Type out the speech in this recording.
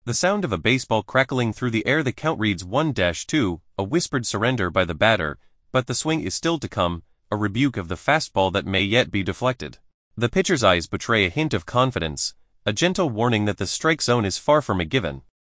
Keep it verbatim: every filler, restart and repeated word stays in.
The sound of a baseball crackling through the air. The count reads one two, a whispered surrender by the batter, but the swing is still to come, a rebuke of the fastball that may yet be deflected. The pitcher's eyes betray a hint of confidence, a gentle warning that the strike zone is far from a given.